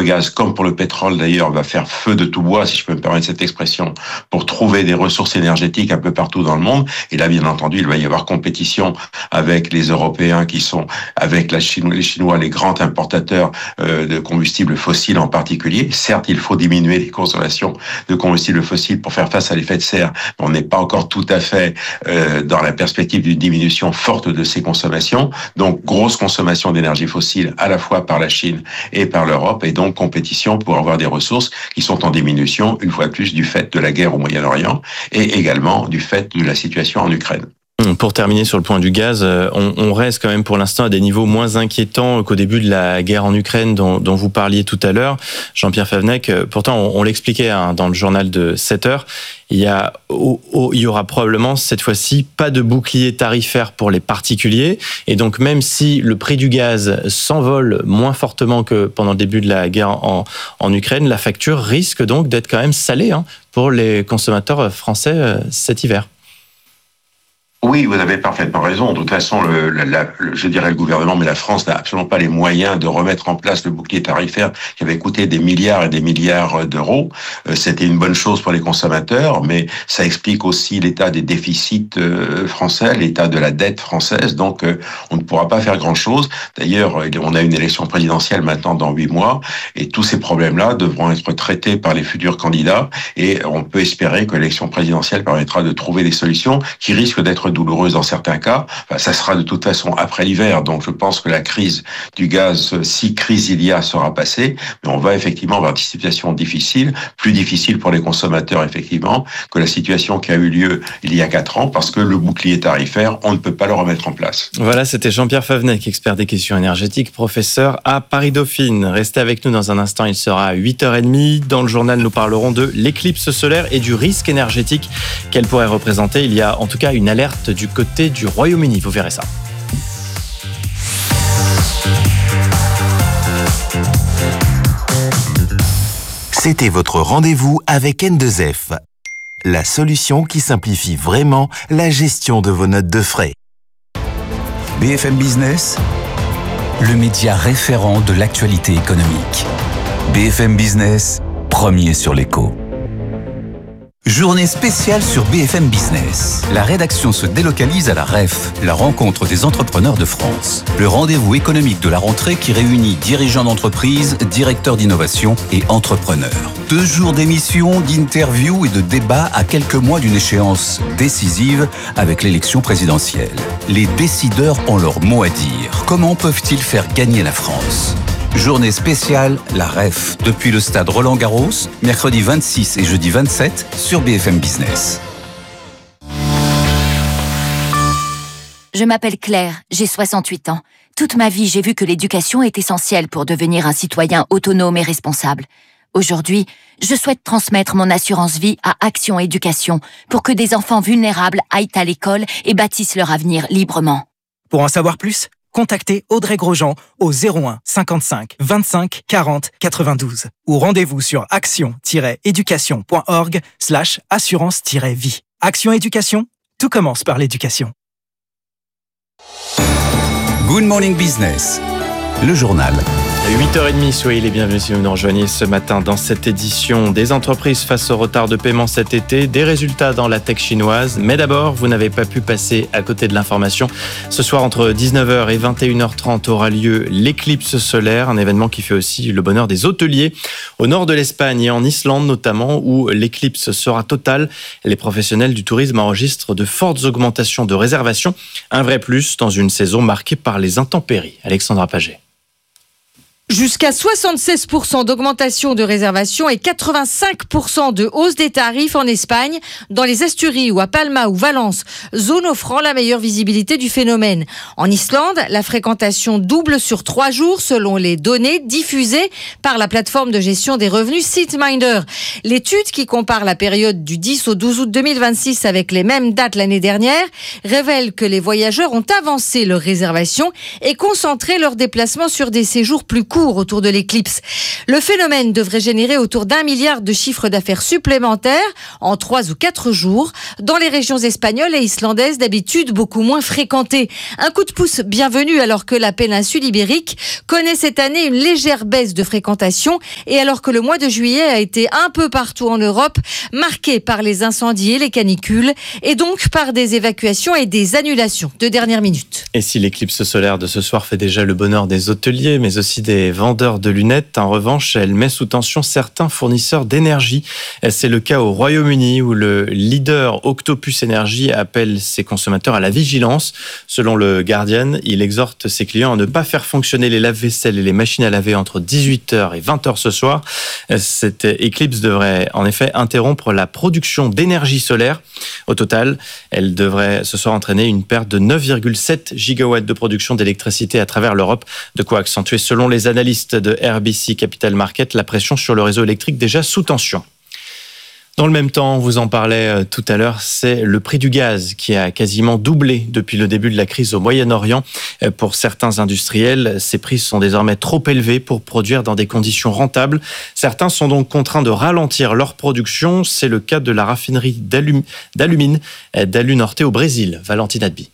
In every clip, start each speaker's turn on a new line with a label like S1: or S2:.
S1: gaz, comme pour le pétrole d'ailleurs, va faire feu de tout bois, si je peux me permettre cette expression, pour trouver des ressources énergétiques un peu partout dans le monde. Et là, bien entendu, il va y avoir compétition avec les Européens qui sont, avec les Chinois, les grands importateurs de combustibles fossiles en particulier. Certes, il faut diminuer les consommations de combustibles fossiles pour faire face à l'effet de serre, mais on n'est pas encore tout à fait dans la perspective d'une diminution forte de ces consommations. Donc, grosse consommation d'énergie fossile à la fois par la Chine et par l'Europe, et donc compétition pour avoir des ressources qui sont en diminution, une fois de plus, du fait de la guerre au Moyen-Orient et également du fait de la situation en Ukraine.
S2: Pour terminer sur le point du gaz, on reste quand même pour l'instant à des niveaux moins inquiétants qu'au début de la guerre en Ukraine dont vous parliez tout à l'heure. Jean-Pierre Favennec, pourtant on l'expliquait dans le journal de 7 heures, il y aura probablement cette fois-ci pas de bouclier tarifaire pour les particuliers. Et donc même si le prix du gaz s'envole moins fortement que pendant le début de la guerre en Ukraine, la facture risque donc d'être quand même salée pour les consommateurs français cet hiver.
S1: Oui, vous avez parfaitement raison. De toute façon, je dirais le gouvernement, mais la France n'a absolument pas les moyens de remettre en place le bouclier tarifaire qui avait coûté des milliards et des milliards d'euros. C'était une bonne chose pour les consommateurs, mais ça explique aussi l'état des déficits français, l'état de la dette française. Donc, on ne pourra pas faire grand-chose. D'ailleurs, on a une élection présidentielle maintenant dans 8 mois, et tous ces problèmes-là devront être traités par les futurs candidats. Et on peut espérer que l'élection présidentielle permettra de trouver des solutions qui risquent d'être douloureuse dans certains cas. Enfin, ça sera de toute façon après l'hiver, donc je pense que la crise du gaz, si crise il y a, sera passée, mais on va effectivement avoir des situations difficiles, plus difficiles pour les consommateurs effectivement que la situation qui a eu lieu il y a 4 ans, parce que le bouclier tarifaire, on ne peut pas le remettre en place.
S2: Voilà, c'était Jean-Pierre Favennec, expert des questions énergétiques, professeur à Paris-Dauphine. Restez avec nous dans un instant, il sera à 8h30. Dans le journal, nous parlerons de l'éclipse solaire et du risque énergétique qu'elle pourrait représenter. Il y a en tout cas une alerte du côté du Royaume-Uni, vous verrez ça.
S3: C'était votre rendez-vous avec N2F, la solution qui simplifie vraiment la gestion de vos notes de frais.
S4: BFM Business, le média référent de l'actualité économique. BFM Business, premier sur l'écho. Journée spéciale sur BFM Business. La rédaction se délocalise à la REF, la rencontre des entrepreneurs de France. Le rendez-vous économique de la rentrée qui réunit dirigeants d'entreprise, directeurs d'innovation et entrepreneurs. 2 jours d'émissions, d'interviews et de débats à quelques mois d'une échéance décisive avec l'élection présidentielle. Les décideurs ont leur mot à dire. Comment peuvent-ils faire gagner la France ? Journée spéciale, la REF, depuis le stade Roland-Garros, mercredi 26 et jeudi 27 sur BFM Business.
S5: Je m'appelle Claire, j'ai 68 ans. Toute ma vie, j'ai vu que l'éducation est essentielle pour devenir un citoyen autonome et responsable. Aujourd'hui, je souhaite transmettre mon assurance vie à Action Éducation pour que des enfants vulnérables aillent à l'école et bâtissent leur avenir librement.
S6: Pour en savoir plus, contactez Audrey Grosjean au 01 55 25 40 92 ou rendez-vous sur action-éducation.org/assurance-vie. Action Éducation, tout commence par l'éducation.
S4: Good Morning Business, le journal.
S2: 8h30, soyez les bienvenus si vous nous rejoignez ce matin dans cette édition. Des entreprises face au retard de paiement cet été, des résultats dans la tech chinoise. Mais d'abord, vous n'avez pas pu passer à côté de l'information. Ce soir, entre 19h et 21h30 aura lieu l'éclipse solaire, un événement qui fait aussi le bonheur des hôteliers au nord de l'Espagne et en Islande notamment, où l'éclipse sera totale. Les professionnels du tourisme enregistrent de fortes augmentations de réservations. Un vrai plus dans une saison marquée par les intempéries. Alexandra Paget.
S7: Jusqu'à 76% d'augmentation de réservations et 85% de hausse des tarifs en Espagne, dans les Asturies ou à Palma ou Valence, zone offrant la meilleure visibilité du phénomène. En Islande, la fréquentation double sur 3 jours selon les données diffusées par la plateforme de gestion des revenus SeatMinder. L'étude qui compare la période du 10 au 12 août 2026 avec les mêmes dates l'année dernière révèle que les voyageurs ont avancé leurs réservations et concentré leurs déplacements sur des séjours plus courts court autour de l'éclipse. Le phénomène devrait générer autour d'1 milliard de chiffre d'affaires supplémentaires en 3 ou 4 jours dans les régions espagnoles et islandaises d'habitude beaucoup moins fréquentées. Un coup de pouce bienvenu alors que la péninsule ibérique connaît cette année une légère baisse de fréquentation et alors que le mois de juillet a été un peu partout en Europe marqué par les incendies et les canicules et donc par des évacuations et des annulations de dernière minute.
S2: Et si l'éclipse solaire de ce soir fait déjà le bonheur des hôteliers, mais aussi des vendeurs de lunettes, en revanche, elle met sous tension certains fournisseurs d'énergie. C'est le cas au Royaume-Uni où le leader Octopus Energy appelle ses consommateurs à la vigilance. Selon le Guardian, il exhorte ses clients à ne pas faire fonctionner les lave-vaisselle et les machines à laver entre 18h et 20h ce soir. Cette éclipse devrait en effet interrompre la production d'énergie solaire. Au total, elle devrait ce soir entraîner une perte de 9,7 gigawatts de production d'électricité à travers l'Europe, de quoi accentuer, selon les analystes de RBC Capital Market, la pression sur le réseau électrique déjà sous tension. Dans le même temps, vous en parlez tout à l'heure, c'est le prix du gaz qui a quasiment doublé depuis le début de la crise au Moyen-Orient. Pour certains industriels, ces prix sont désormais trop élevés pour produire dans des conditions rentables. Certains sont donc contraints de ralentir leur production. C'est le cas de la raffinerie d'Alumine d'Alunorte au Brésil. Valentine Adby.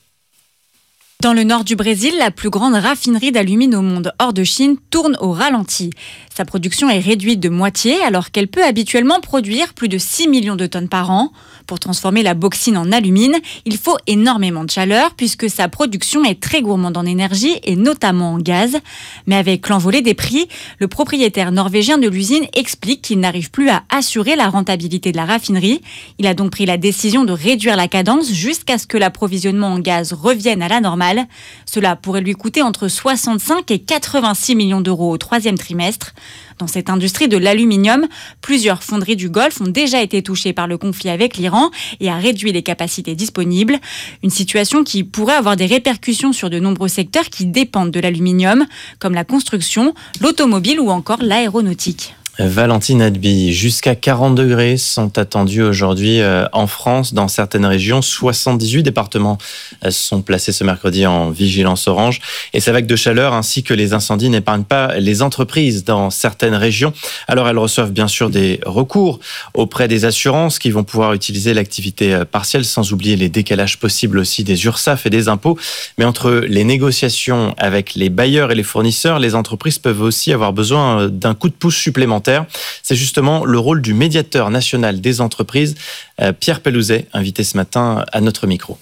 S8: Dans le nord du Brésil, la plus grande raffinerie d'alumine au monde hors de Chine tourne au ralenti. Sa production est réduite de moitié alors qu'elle peut habituellement produire plus de 6 millions de tonnes par an. Pour transformer la bauxine en alumine, il faut énormément de chaleur puisque sa production est très gourmande en énergie et notamment en gaz. Mais avec l'envolée des prix, le propriétaire norvégien de l'usine explique qu'il n'arrive plus à assurer la rentabilité de la raffinerie. Il a donc pris la décision de réduire la cadence jusqu'à ce que l'approvisionnement en gaz revienne à la normale. Cela pourrait lui coûter entre 65 et 86 millions d'euros au 3e trimestre. Dans cette industrie de l'aluminium, plusieurs fonderies du Golfe ont déjà été touchées par le conflit avec l'Iran et a réduit les capacités disponibles. Une situation qui pourrait avoir des répercussions sur de nombreux secteurs qui dépendent de l'aluminium, comme la construction, l'automobile ou encore l'aéronautique.
S2: Valentine Adby, jusqu'à 40 degrés sont attendus aujourd'hui en France. Dans certaines régions, 78 départements sont placés ce mercredi en vigilance orange. Et ces vagues de chaleur ainsi que les incendies n'épargnent pas les entreprises dans certaines régions. Alors elles reçoivent bien sûr des recours auprès des assurances qui vont pouvoir utiliser l'activité partielle, sans oublier les décalages possibles aussi des URSSAF et des impôts. Mais entre les négociations avec les bailleurs et les fournisseurs, les entreprises peuvent aussi avoir besoin d'un coup de pouce supplémentaire. C'est justement le rôle du médiateur national des entreprises, Pierre Pellouzet, invité ce matin à notre micro.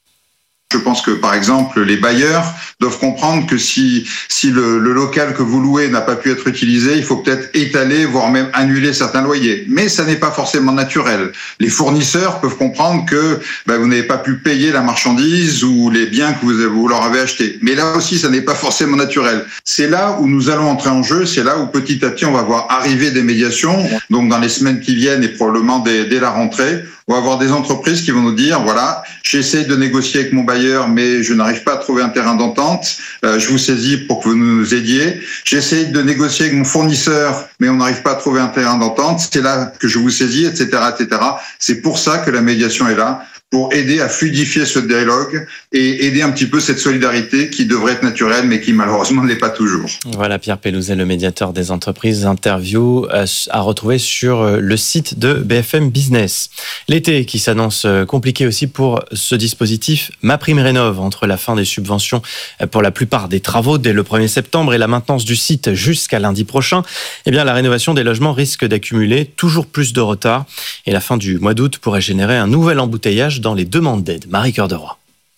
S9: Je pense que, par exemple, les bailleurs doivent comprendre que si le local que vous louez n'a pas pu être utilisé, il faut peut-être étaler, voire même annuler certains loyers. Mais ça n'est pas forcément naturel. Les fournisseurs peuvent comprendre que vous n'avez pas pu payer la marchandise ou les biens que vous leur avez achetés. Mais là aussi, ça n'est pas forcément naturel. C'est là où nous allons entrer en jeu. C'est là où petit à petit, on va voir arriver des médiations. Donc, dans les semaines qui viennent et probablement dès la rentrée, on va avoir des entreprises qui vont nous dire, voilà, j'essaie de négocier avec mon bailleur, mais je n'arrive pas à trouver un terrain d'entente. Je vous saisis pour que vous nous aidiez. J'essaie de négocier avec mon fournisseur, mais on n'arrive pas à trouver un terrain d'entente. C'est là que je vous saisis, etc., etc. C'est pour ça que la médiation est là, pour aider à fluidifier ce dialogue et aider un petit peu cette solidarité qui devrait être naturelle, mais qui malheureusement ne l'est pas toujours.
S2: Voilà, Pierre Pellouzet, le médiateur des entreprises. Interview à retrouver sur le site de BFM Business. L'été qui s'annonce compliqué aussi pour ce dispositif MaPrimeRénov'. Entre la fin des subventions pour la plupart des travaux dès le 1er septembre et la maintenance du site jusqu'à lundi prochain, la rénovation des logements risque d'accumuler toujours plus de retard. Et la fin du mois d'août pourrait générer un nouvel embouteillage dans les demandes d'aide. Marie Cœur de Roy.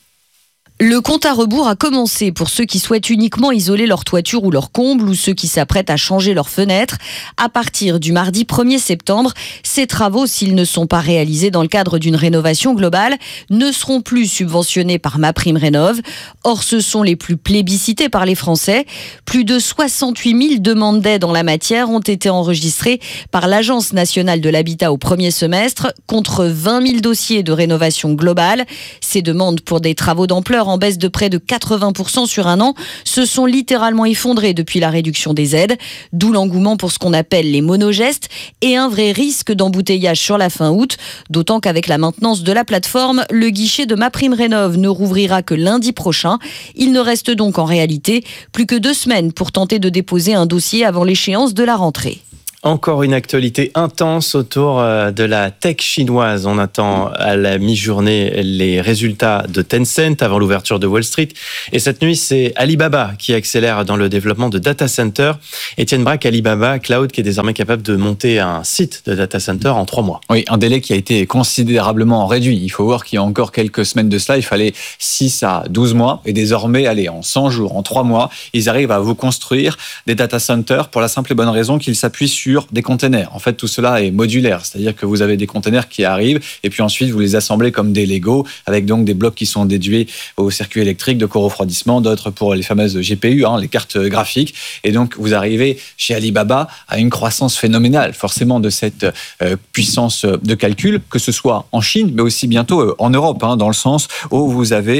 S10: Le compte à rebours a commencé pour ceux qui souhaitent uniquement isoler leur toiture ou leur comble ou ceux qui s'apprêtent à changer leurs fenêtres. À partir du mardi 1er septembre, ces travaux, s'ils ne sont pas réalisés dans le cadre d'une rénovation globale, ne seront plus subventionnés par MaPrimeRénov'. Or, ce sont les plus plébiscités par les Français. Plus de 68 000 demandes d'aide en la matière ont été enregistrées par l'Agence nationale de l'habitat au premier semestre, contre 20 000 dossiers de rénovation globale. Ces demandes pour des travaux d'ampleur secteurs en baisse de près de 80% sur un an se sont littéralement effondrés depuis la réduction des aides, d'où l'engouement pour ce qu'on appelle les monogestes et un vrai risque d'embouteillage sur la fin août, d'autant qu'avec la maintenance de la plateforme, le guichet de MaPrimeRénov' ne rouvrira que lundi prochain. Il ne reste donc en réalité plus que 2 semaines pour tenter de déposer un dossier avant l'échéance de la rentrée.
S2: Encore une actualité intense autour de la tech chinoise. On attend à la mi-journée les résultats de Tencent avant l'ouverture de Wall Street. Et cette nuit, c'est Alibaba qui accélère dans le développement de data center. Étienne Braque, Alibaba Cloud qui est désormais capable de monter un site de data center en 3 mois.
S11: Oui, un délai qui a été considérablement réduit. Il faut voir qu'il y a encore quelques semaines de cela, il fallait 6 à 12 mois. Et désormais, allez, en 100 jours, en 3 mois, ils arrivent à vous construire des data centers pour la simple et bonne raison qu'ils s'appuient sur des containers. En fait, tout cela est modulaire, c'est-à-dire que vous avez des containers qui arrivent et puis ensuite vous les assemblez comme des Lego avec donc des blocs qui sont dédiés au circuit électrique de refroidissement, d'autres pour les fameuses GPU, les cartes graphiques. Et donc vous arrivez chez Alibaba à une croissance phénoménale, forcément de cette puissance de calcul, que ce soit en Chine, mais aussi bientôt en Europe, dans le sens où vous avez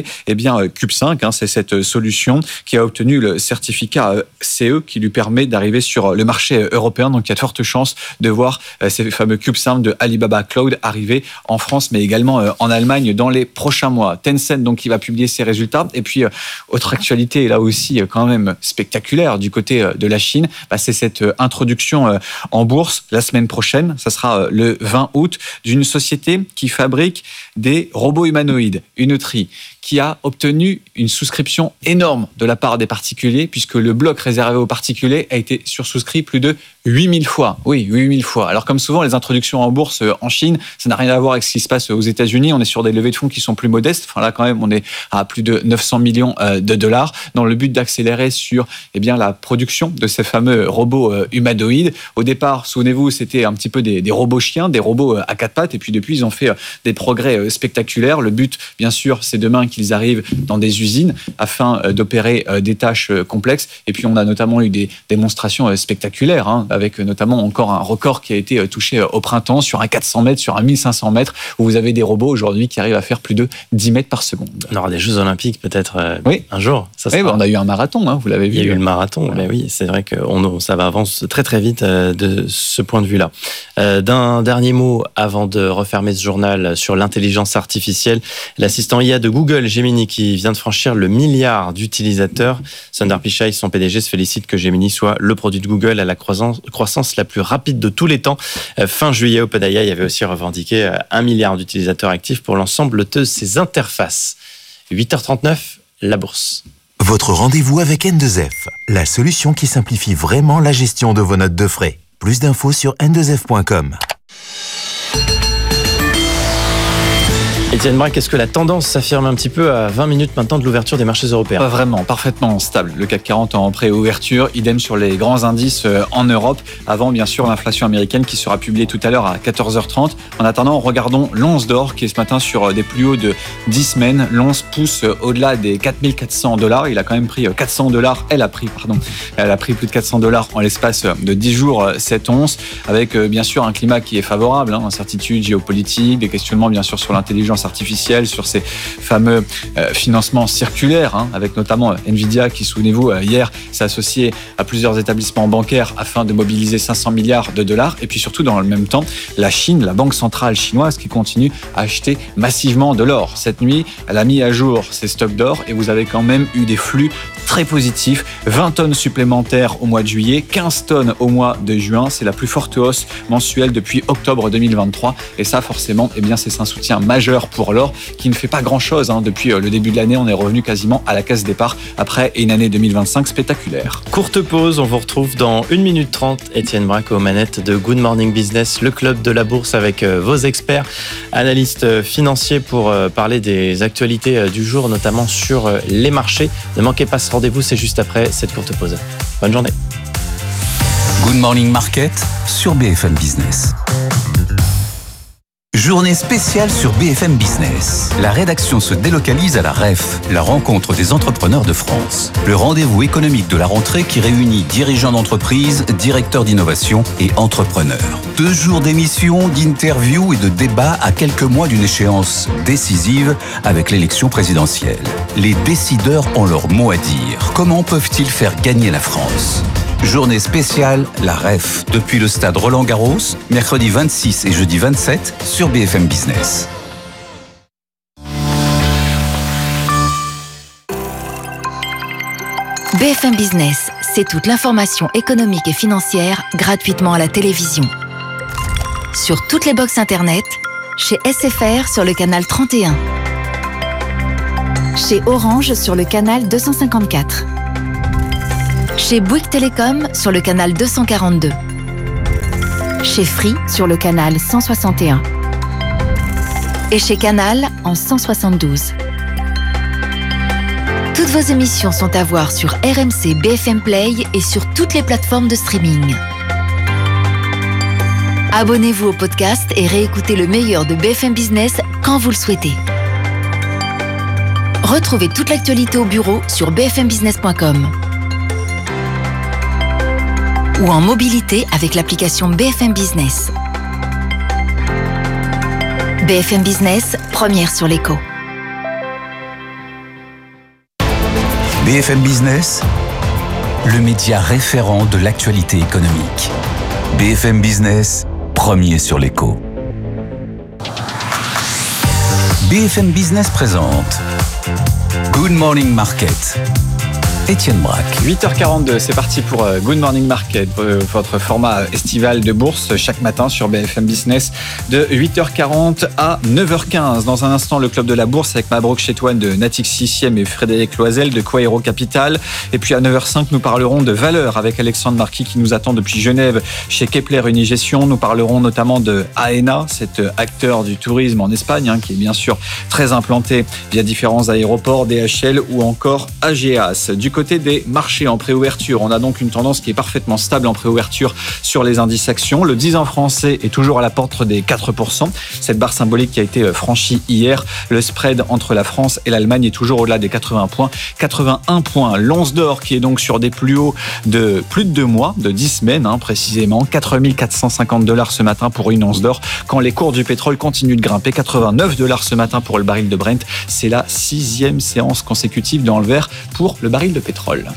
S11: Cube5, c'est cette solution qui a obtenu le certificat CE qui lui permet d'arriver sur le marché européen. Donc il y a de fortes chances de voir ces fameux Cube5 de Alibaba Cloud arriver en France, mais également en Allemagne dans les prochains mois. Tencent, donc, qui va publier ses résultats. Et puis, autre actualité, là aussi, quand même spectaculaire du côté de la Chine, c'est cette introduction en bourse la semaine prochaine. Ça sera le 20 août, d'une société qui fabrique des robots humanoïdes, Unotri, qui a obtenu une souscription énorme de la part des particuliers, puisque le bloc réservé aux particuliers a été sursouscrit plus de 8000 fois. Oui, 8000 fois. Alors, comme souvent, les introductions en bourse en Chine, ça n'a rien à voir avec ce qui se passe aux États-Unis. On est sur des levées de fonds qui sont plus modestes. Enfin, là, quand même, on est à plus de 900 millions de dollars dans le but d'accélérer sur la production de ces fameux robots humanoïdes. Au départ, souvenez-vous, c'était un petit peu des robots chiens, des robots à 4 pattes. Et puis, depuis, ils ont fait des progrès spectaculaires. Le but, bien sûr, c'est demain qu'ils arrivent dans des usines afin d'opérer des tâches complexes. Et puis, on a notamment eu des démonstrations spectaculaires, avec notamment encore un record qui a été touché au printemps sur un 400 mètres, sur un 1500 mètres, où vous avez des robots aujourd'hui qui arrivent à faire plus de 10 mètres par seconde.
S2: On aura des Jeux Olympiques peut-être un jour. Ça sera...
S11: on a eu un marathon, vous l'avez vu.
S2: Il y a eu le marathon, mais oui, c'est vrai que ça va avancer très très vite de ce point de vue-là. D'un dernier mot avant de refermer ce journal sur l'intelligence artificielle, l'assistant IA de Google, Gemini, qui vient de franchir le 1 milliard d'utilisateurs. Sundar Pichai, son PDG, se félicite que Gemini soit le produit de Google à la croissance la plus rapide de tous les temps. Fin juillet, OpenAI avait aussi revendiqué 1 milliard d'utilisateurs actifs pour l'ensemble de ses interfaces. 8h39, la bourse.
S3: Votre rendez-vous avec N2F, la solution qui simplifie vraiment la gestion de vos notes de frais. Plus d'infos sur n2f.com.
S2: Étienne Braque, est-ce que la tendance s'affirme un petit peu à 20 minutes maintenant de l'ouverture des marchés européens ?
S11: Pas vraiment, parfaitement stable. Le CAC 40 en pré-ouverture, idem sur les grands indices en Europe, avant bien sûr l'inflation américaine qui sera publiée tout à l'heure à 14h30. En attendant, regardons l'once d'or qui est ce matin sur des plus hauts de 10 semaines. L'once pousse au-delà des 4400 $. Il a quand même pris 400 $. Elle a pris plus de 400 $ en l'espace de 10 jours cette once, avec bien sûr un climat qui est favorable, incertitude géopolitique, des questionnements bien sûr sur l'intelligence artificielle, sur ces fameux financements circulaires, avec notamment Nvidia qui, souvenez-vous, hier s'est associé à plusieurs établissements bancaires afin de mobiliser 500 milliards de dollars. Et puis surtout, dans le même temps, la Chine, la banque centrale chinoise qui continue à acheter massivement de l'or. Cette nuit, elle a mis à jour ses stocks d'or et vous avez quand même eu des flux très positifs. 20 tonnes supplémentaires au mois de juillet, 15 tonnes au mois de juin. C'est la plus forte hausse mensuelle depuis octobre 2023. Et ça, forcément, c'est un soutien majeur pour l'or qui ne fait pas grand-chose. Depuis le début de l'année, on est revenu quasiment à la case départ après une année 2025 spectaculaire.
S2: Courte pause, on vous retrouve dans 1 minute 30. Étienne Braque aux manettes de Good Morning Business, le club de la bourse avec vos experts, analystes financiers pour parler des actualités du jour, notamment sur les marchés. Ne manquez pas ce rendez-vous, c'est juste après cette courte pause. Bonne journée.
S4: Good Morning Market sur BFM Business. Journée spéciale sur BFM Business. La rédaction se délocalise à la REF, la rencontre des entrepreneurs de France. Le rendez-vous économique de la rentrée qui réunit dirigeants d'entreprise, directeurs d'innovation et entrepreneurs. 2 jours d'émissions, d'interviews et de débats à quelques mois d'une échéance décisive avec l'élection présidentielle. Les décideurs ont leur mot à dire. Comment peuvent-ils faire gagner la France ? Journée spéciale, la REF, depuis le stade Roland-Garros, mercredi 26 et jeudi 27 sur BFM Business.
S5: BFM Business, c'est toute l'information économique et financière gratuitement à la télévision. Sur toutes les box internet, chez SFR sur le canal 31, chez Orange sur le canal 254, chez Bouygues Télécom sur le canal 242, chez Free sur le canal 161 et chez Canal en 172. Toutes vos émissions sont à voir sur RMC BFM Play et sur toutes les plateformes de streaming. Abonnez-vous au podcast et réécoutez le meilleur de BFM Business quand vous le souhaitez. Retrouvez toute l'actualité au bureau sur bfmbusiness.com. ou en mobilité avec l'application BFM Business. BFM Business, première sur l'écho.
S4: BFM Business, le média référent de l'actualité économique. BFM Business, premier sur l'écho. BFM Business présente Good Morning Market. Étienne Braque.
S11: 8h42, c'est parti pour Good Morning Market, votre format estival de bourse chaque matin sur BFM Business de 8h40 à 9h15. Dans un instant, le club de la bourse avec Mabrouk Chetouane de Natixis IM et Frédéric Loisel de Quaero Capital. Et puis à 9h05, nous parlerons de valeurs avec Alexandre Marquis qui nous attend depuis Genève chez Kepler Unigestion. Nous parlerons notamment de AENA, cet acteur du tourisme en Espagne, qui est bien sûr très implanté via différents aéroports, DHL ou encore AGEAS. Du côté des marchés en préouverture, on a donc une tendance qui est parfaitement stable en préouverture sur les indices actions. Le 10 ans français est toujours à la porte des 4%. Cette barre symbolique qui a été franchie hier. Le spread entre la France et l'Allemagne est toujours au-delà des 80 points. 81 points. L'once d'or qui est donc sur des plus hauts de plus de 2 mois, de 10 semaines précisément. 4 450 $ ce matin pour une once d'or. Quand les cours du pétrole continuent de grimper, 89 $ ce matin pour le baril de Brent. C'est la 6e séance consécutive dans le vert pour le baril de pétrole.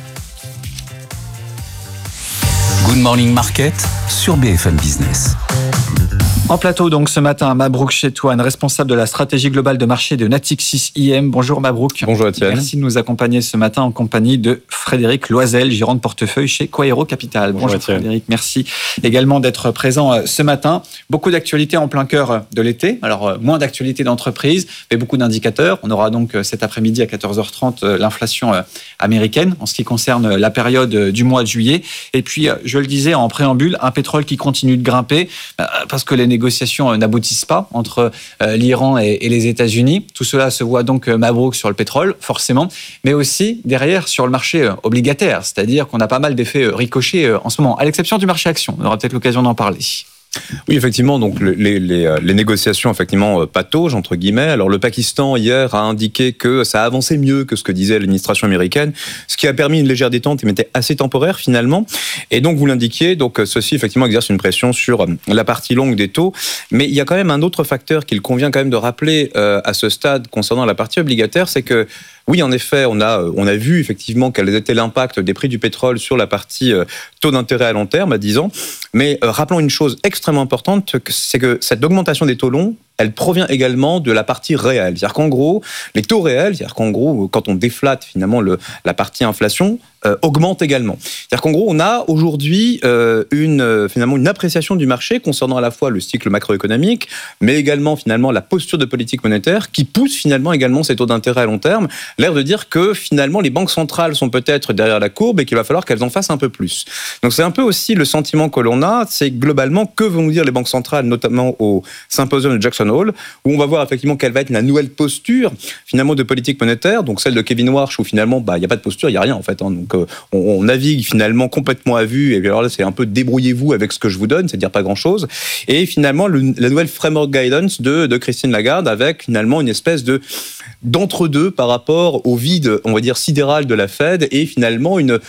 S4: Good Morning Market sur BFM Business.
S11: En plateau donc ce matin, Mabrouk Chetouane, responsable de la stratégie globale de marché de Natixis IM. Bonjour Mabrouk.
S12: Bonjour Étienne.
S11: Merci de nous accompagner ce matin en compagnie de Frédéric Loisel, gérant de portefeuille chez Quaero Capital. Bonjour Frédéric, merci également d'être présent ce matin. Beaucoup d'actualités en plein cœur de l'été. Alors moins d'actualités d'entreprise, mais beaucoup d'indicateurs. On aura donc cet après-midi à 14h30 l'inflation américaine en ce qui concerne la période du mois de juillet. Et puis, je le disais en préambule, un pétrole qui continue de grimper parce que les négociations n'aboutissent pas entre l'Iran et les États-Unis. Tout cela se voit donc Mabrouk sur le pétrole, forcément, mais aussi derrière sur le marché obligataire, c'est-à-dire qu'on a pas mal d'effets ricochets en ce moment, à l'exception du marché action. On aura peut-être l'occasion d'en parler.
S12: Oui, effectivement, donc les négociations effectivement pataugent entre guillemets. Alors le Pakistan hier a indiqué que ça avançait mieux que ce que disait l'administration américaine, ce qui a permis une légère détente, mais était assez temporaire finalement. Et donc vous l'indiquiez, donc ceci effectivement exerce une pression sur la partie longue des taux. Mais il y a quand même un autre facteur qu'il convient quand même de rappeler à ce stade concernant la partie obligataire, c'est que oui, en effet, on a vu effectivement quel était l'impact des prix du pétrole sur la partie taux d'intérêt à long terme, à 10 ans. Mais rappelons une chose extrêmement importante, c'est que cette augmentation des taux longs, elle provient également de la partie réelle. C'est-à-dire qu'en gros, les taux réels, c'est-à-dire qu'en gros, quand on déflate finalement la partie inflation, augmente également. C'est-à-dire qu'en gros, on a aujourd'hui finalement une appréciation du marché concernant à la fois le cycle macroéconomique, mais également finalement la posture de politique monétaire qui pousse finalement également ces taux d'intérêt à long terme. L'air de dire que finalement les banques centrales sont peut-être derrière la courbe et qu'il va falloir qu'elles en fassent un peu plus. Donc c'est un peu aussi le sentiment que l'on a, c'est globalement que vont nous dire les banques centrales, notamment au symposium de Jackson Hall, où on va voir effectivement quelle va être la nouvelle posture finalement de politique monétaire, donc celle de Kevin Warsh, où finalement il n'y a pas de posture, il n'y a rien en fait. Donc on navigue finalement complètement à vue, et alors là c'est un peu débrouillez-vous avec ce que je vous donne, c'est-à-dire pas grand-chose. Et finalement la nouvelle framework guidance de Christine Lagarde, avec finalement une espèce d'entre-deux par rapport au vide, on va dire, sidéral de la Fed, et finalement une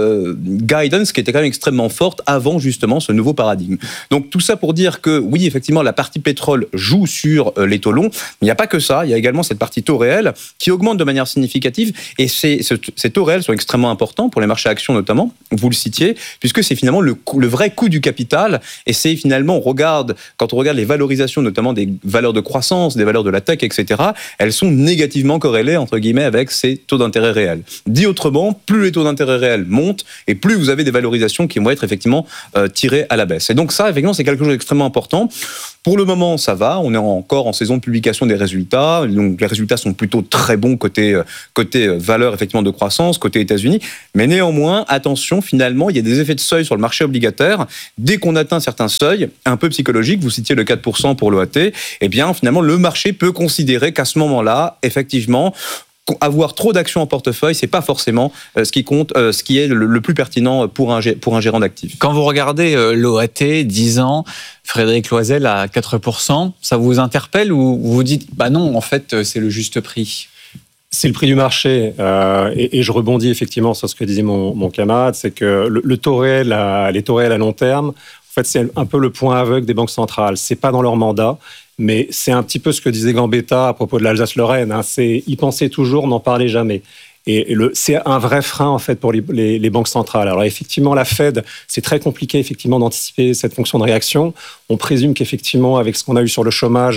S12: guidance qui était quand même extrêmement forte avant justement ce nouveau paradigme. Donc tout ça pour dire que oui, effectivement, la partie pétrole joue sur les taux longs, mais il n'y a pas que ça, il y a également cette partie taux réel qui augmente de manière significative, et ces taux réels sont extrêmement importants pour les marchés actions notamment, vous le citiez, puisque c'est finalement le vrai coût du capital, et c'est finalement, quand on regarde les valorisations, notamment des valeurs de croissance, des valeurs de la tech, etc., elles sont négativement corrélées, entre guillemets, avec ces taux d'intérêt réels. Dit autrement, plus les taux d'intérêt réels montent, et plus vous avez des valorisations qui vont être effectivement tirées à la baisse. Et donc ça, effectivement, c'est quelque chose d'extrêmement important. Pour le moment, ça va. On est encore en saison de publication des résultats. Donc, les résultats sont plutôt très bons côté valeur effectivement de croissance, côté États-Unis. Mais néanmoins, attention, finalement, il y a des effets de seuil sur le marché obligataire. Dès qu'on atteint certains seuils, un peu psychologiques, vous citiez le 4% pour l'OAT, eh bien, finalement, le marché peut considérer qu'à ce moment-là, effectivement, avoir trop d'actions en portefeuille, c'est pas forcément ce qui compte, ce qui est le plus pertinent pour un gérant d'actifs.
S11: Quand vous regardez l'OAT 10 ans, Frédéric Loisel à 4%, ça vous interpelle ou vous vous dites bah non, en fait, c'est le juste prix?
S13: C'est le prix du marché, et je rebondis effectivement sur ce que disait mon camarade, c'est que le taux réel, les taux réels à long terme, en fait, c'est un peu le point aveugle des banques centrales. C'est pas dans leur mandat. Mais c'est un petit peu ce que disait Gambetta à propos de l'Alsace-Lorraine. C'est y penser toujours, n'en parler jamais. Et c'est un vrai frein en fait pour les banques centrales. Alors effectivement, la Fed, c'est très compliqué effectivement d'anticiper cette fonction de réaction. On présume qu'effectivement, avec ce qu'on a eu sur le chômage,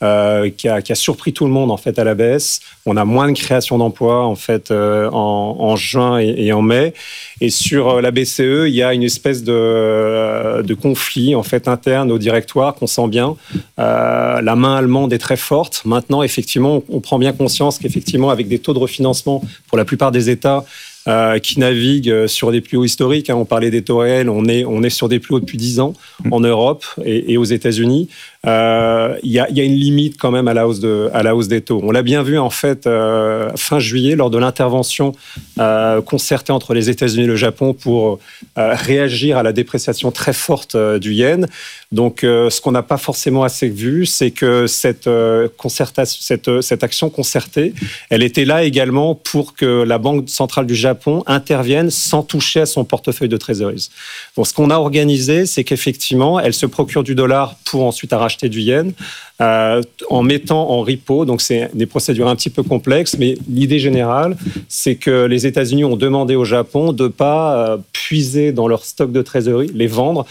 S13: qui a surpris tout le monde en fait à la baisse, on a moins de création d'emplois en fait en juin et en mai. Et sur la BCE, il y a une espèce de conflit en fait interne au directoire qu'on sent bien. La main allemande est très forte. Maintenant, effectivement, on prend bien conscience qu'effectivement, avec des taux de refinancement pour la plupart des États qui naviguent sur des plus hauts historiques, on parlait des taux réels, on est sur des plus hauts depuis 10 ans en Europe et aux États-Unis. Il y a une limite quand même à la hausse des taux. On l'a bien vu en fait fin juillet lors de l'intervention concertée entre les États-Unis et le Japon pour réagir à la dépréciation très forte du yen. Donc, ce qu'on n'a pas forcément assez vu, c'est que cette action concertée, elle était là également pour que la Banque centrale du Japon intervienne sans toucher à son portefeuille de trésorerie. Donc, ce qu'on a organisé, c'est qu'effectivement, elle se procure du dollar pour ensuite racheter du yen en mettant en repo. Donc, c'est des procédures un petit peu complexes, mais l'idée générale, c'est que les États-Unis ont demandé au Japon de ne pas puiser dans leur stock de trésorerie, les vendre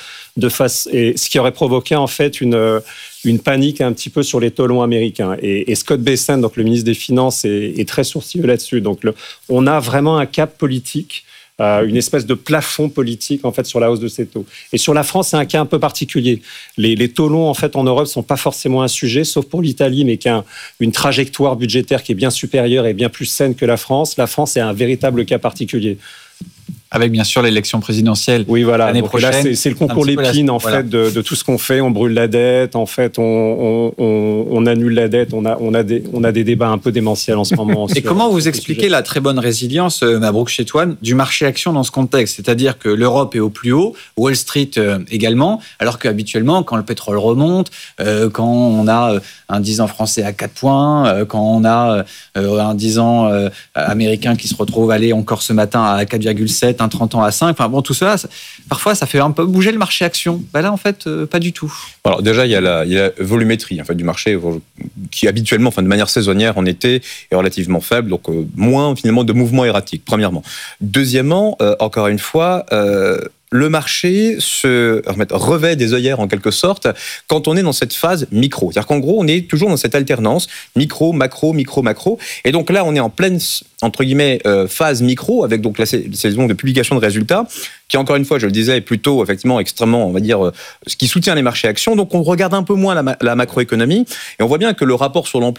S13: et ce qui aurait provoqué en fait une panique un petit peu sur les taux longs américains. Et Scott Bessent, donc le ministre des Finances, est très sourcilleux là-dessus. Donc on a vraiment un cap politique, une espèce de plafond politique en fait sur la hausse de ces taux. Et sur la France, c'est un cas un peu particulier. Les taux longs en fait en Europe sont pas forcément un sujet, sauf pour l'Italie, mais qui a une trajectoire budgétaire qui est bien supérieure et bien plus saine que la France. La France est un véritable cas particulier.
S11: Avec bien sûr l'élection présidentielle.
S13: Oui, voilà.
S11: L'année prochaine.
S13: Là, c'est le concours Lépine en fait de tout ce qu'on fait. On brûle la dette, en fait, on annule la dette. On a des débats un peu démentiels en ce moment.
S11: Et comment vous expliquez la très bonne résilience, Mabrouk Chetouane, du marché action dans ce contexte? C'est-à-dire que l'Europe est au plus haut, Wall Street également, alors qu'habituellement, quand le pétrole remonte, quand on a un 10 ans français à 4 points, quand on a un 10 ans américain qui se retrouve aller encore ce matin à 4,7, un 30 ans à 5, enfin bon, tout cela, parfois ça fait un peu bouger le marché action. Ben là, en fait, pas du tout.
S12: Alors déjà, il y a la volumétrie en fait, du marché qui habituellement, enfin, de manière saisonnière en été, est relativement faible, donc moins finalement de mouvements erratiques, premièrement. Deuxièmement, encore une fois, le marché se revêt des œillères en quelque sorte quand on est dans cette phase micro. C'est-à-dire qu'en gros, on est toujours dans cette alternance micro, macro, micro, macro. Et donc là, on est en pleine, entre guillemets, phase micro avec donc la saison de publication de résultats qui, encore une fois, je le disais, est plutôt effectivement extrêmement, on va dire, ce qui soutient les marchés actions. Donc on regarde un peu moins la macroéconomie et on voit bien que le rapport sur l'emploi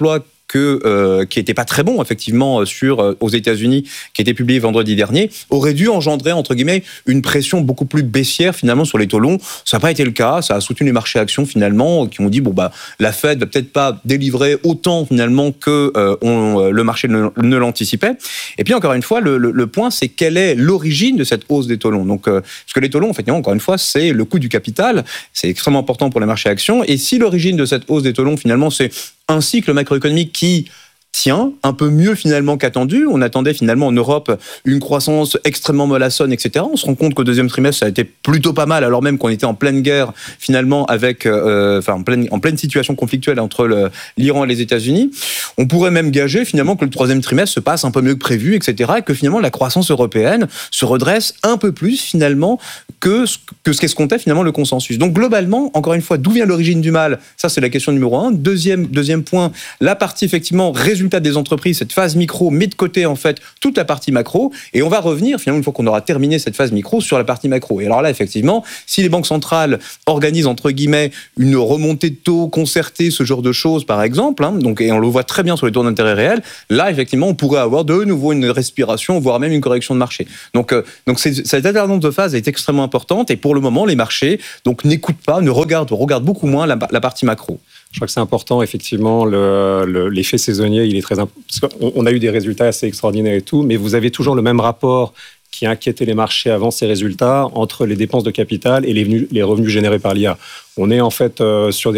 S12: qui était pas très bon effectivement aux États-Unis, qui était publié vendredi dernier, aurait dû engendrer entre guillemets une pression beaucoup plus baissière finalement sur les taux longs. Ça n'a pas été le cas. Ça a soutenu les marchés actions finalement, qui ont dit la Fed va peut-être pas délivrer autant finalement que le marché ne l'anticipait. Et puis encore une fois, le point, c'est quelle est l'origine de cette hausse des taux longs. Donc, parce que les taux longs, effectivement, encore une fois, c'est le coût du capital. C'est extrêmement important pour les marchés actions. Et si l'origine de cette hausse des taux longs, finalement, c'est un cycle macroéconomique qui tient un peu mieux finalement qu'attendu. On attendait finalement en Europe une croissance extrêmement mollassonne, etc. On se rend compte qu'au deuxième trimestre, ça a été plutôt pas mal, alors même qu'on était en pleine guerre finalement en pleine situation conflictuelle entre l'Iran et les États-Unis. On pourrait même gager finalement que le troisième trimestre se passe un peu mieux que prévu, etc. Et que finalement la croissance européenne se redresse un peu plus finalement que ce qu'escomptait finalement le consensus. Donc globalement, encore une fois, d'où vient l'origine du mal ? Ça, c'est la question numéro 1. Deuxième point, la partie effectivement résultat des entreprises, cette phase micro met de côté en fait toute la partie macro, et on va revenir finalement une fois qu'on aura terminé cette phase micro sur la partie macro. Et alors là effectivement, si les banques centrales organisent entre guillemets une remontée de taux concertée, ce genre de choses par exemple, et on le voit très bien sur les taux d'intérêt réels, là effectivement on pourrait avoir de nouveau une respiration, voire même une correction de marché. Donc cette alternance de phase est extrêmement importante, et pour le moment les marchés n'écoutent pas, regardent beaucoup moins la partie macro.
S13: Je crois que c'est important, effectivement, l'effet saisonnier, il est très important. Parce qu'on a eu des résultats assez extraordinaires et tout, mais vous avez toujours le même rapport qui inquiétait les marchés avant ces résultats entre les dépenses de capital et les revenus générés par l'IA. On est en fait sur des